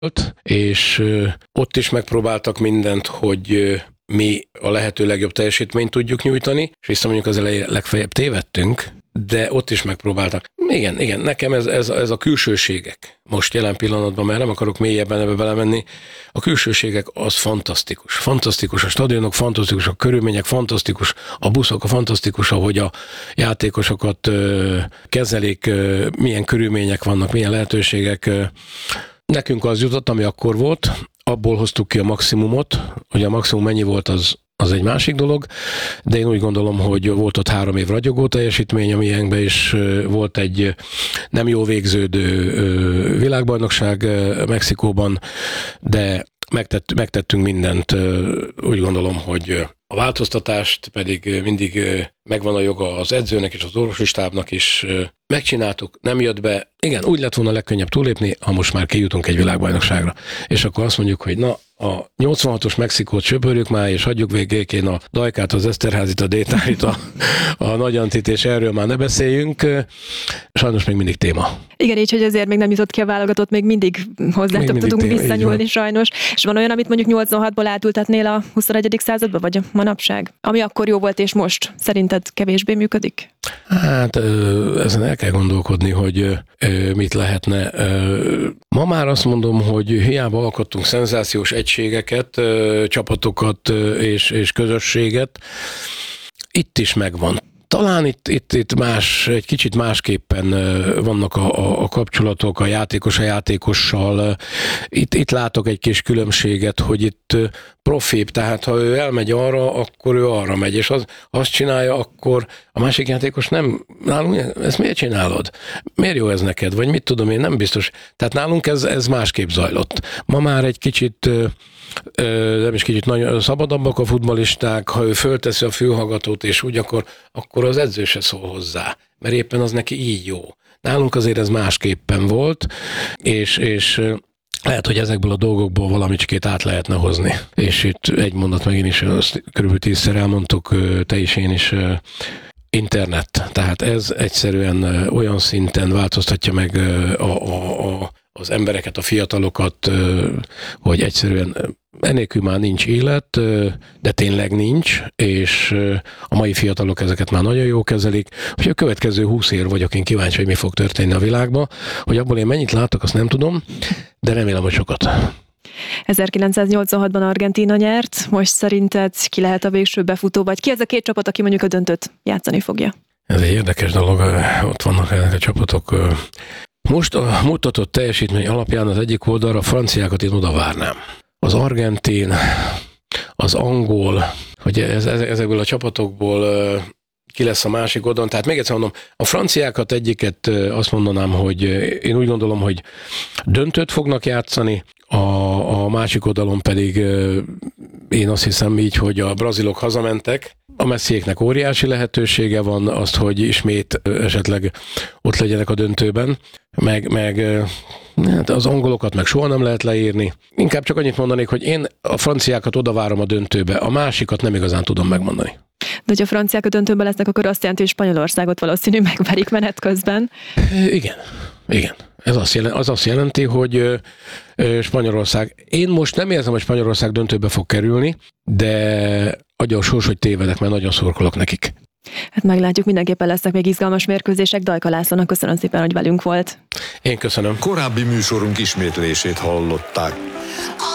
és ott is megpróbáltak mindent, hogy mi a lehető legjobb teljesítményt tudjuk nyújtani, és visszamondjuk az elején legfeljebb tévedtünk, de ott is megpróbáltak. Igen, nekem ez a külsőségek. Most jelen pillanatban, mert nem akarok mélyebben ebbe belemenni, a külsőségek az fantasztikus. Fantasztikus a stadionok, fantasztikus a körülmények, fantasztikus a buszok, fantasztikus, ahogy a játékosokat kezelik, milyen körülmények vannak, milyen lehetőségek. Nekünk az jutott, ami akkor volt, abból hoztuk ki a maximumot, hogy a maximum mennyi volt, az egy másik dolog, de én úgy gondolom, hogy volt ott 3 év ragyogó teljesítmény a miénkben, és volt egy nem jól végződő világbajnokság Mexikóban, de megtettünk mindent. Úgy gondolom, hogy a változtatást pedig mindig megvan a joga az edzőnek és az orvosi stábnak is. Megcsináltuk, nem jött be. Igen, úgy lett volna legkönnyebb túlépni, ha most már kijutunk egy világbajnokságra. És akkor azt mondjuk, hogy na, a 86-os Mexikót söpörjük már, és hagyjuk végékén a Dajkát, az Eszterházit, a Détárit, a Nagyantit, és erről már ne beszéljünk. Sajnos még mindig téma. Igen, így, hogy ezért még nem jutott ki a válogatott, még mindig hozzátok tudunk visszanyúlni sajnos. És van olyan, amit mondjuk 86-ból átültetnél a 21. századba, vagy a manapság? Ami akkor jó volt, és most szerinted kevésbé működik? Hát ezen el kell gondolkodni, hogy mit lehetne. Ma már azt mondom, hogy hiába alkottunk szenzációs egységeket, csapatokat és közösséget, itt is megvan. Talán itt más, egy kicsit másképpen vannak a kapcsolatok a játékossal. Itt látok egy kis különbséget, hogy itt profibb, tehát ha ő elmegy arra, akkor ő arra megy, és azt csinálja, akkor a másik játékos nem, nálunk ezt miért csinálod? Miért jó ez neked? Vagy mit tudom én, nem biztos. Tehát nálunk ez másképp zajlott. Ma már egy kicsit nem is kicsit nagyon szabadabbak a futballisták, ha ő fölteszi a fülhallgatót, és úgy akkor az edző se szól hozzá, mert éppen az neki így jó. Nálunk azért ez másképpen volt, és lehet, hogy ezekből a dolgokból valamicskét át lehetne hozni. És itt egy mondat megint is, azt körülbelül 10-szer elmondtuk, te is, én is, internet. Tehát ez egyszerűen olyan szinten változtatja meg az embereket, a fiatalokat, hogy egyszerűen enélkül már nincs élet, de tényleg nincs, és a mai fiatalok ezeket már nagyon jól kezelik. Hogy a következő 20 év vagyok, én kíváncsi, hogy mi fog történni a világban, hogy abból én mennyit látok, azt nem tudom, de remélem, hogy sokat. 1986-ban Argentína nyert, most szerinted ki lehet a végső befutó, vagy ki ez a 2 csapat, aki mondjuk a döntőt játszani fogja? Ez egy érdekes dolog, ott vannak ezek a csapatok. Most a mutatott teljesítmény alapján az egyik oldalra a franciákat én oda várnám. Az argentin, az angol, hogy ezekből a csapatokból ki lesz a másik oldalon. Tehát még egyszer mondom, a franciákat egyiket azt mondanám, hogy én úgy gondolom, hogy döntőt fognak játszani, a másik oldalon pedig én azt hiszem így, hogy a brazilok hazamentek, a Messiéknek óriási lehetősége van azt, hogy ismét esetleg ott legyenek a döntőben, meg hát az angolokat meg soha nem lehet leírni. Inkább csak annyit mondanék, hogy én a franciákat oda várom a döntőbe, a másikat nem igazán tudom megmondani. De hogyha a franciák a döntőben lesznek, akkor azt jelenti, hogy Spanyolországot valószínű megverik menet közben. Igen. Ez azt jelenti, hogy Spanyolország, én most nem érzem, hogy Spanyolország döntőbe fog kerülni, de adja a sors, hogy tévedek, mert nagyon szurkolok nekik. Hát meglátjuk, mindenképpen lesznek még izgalmas mérkőzések. Dajka Lászlónak köszönöm szépen, hogy velünk volt. Én köszönöm. Korábbi műsorunk ismétlését hallották.